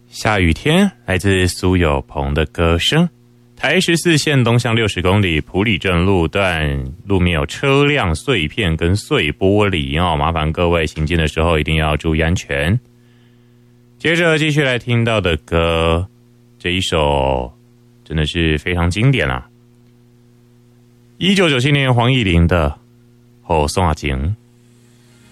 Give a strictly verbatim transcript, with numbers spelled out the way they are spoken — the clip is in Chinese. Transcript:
下雨天，来自苏有朋的歌声。台十四线东向六十公里埔里镇路段路面有车辆碎片跟碎玻璃哦，麻烦各位行进的时候一定要注意安全。接着继续来听到的歌，这一首真的是非常经典啊！一九九七年黄义玲的《后送啊情》。